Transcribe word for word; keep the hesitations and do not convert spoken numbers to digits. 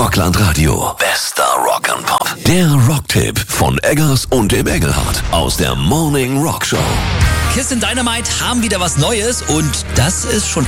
Rockland Radio. Bester Rock and Pop. Der Rocktipp von Eggers und dem Engelhardt aus der Morning Rock Show. Kiss in Dynamite haben wieder was Neues und das ist schon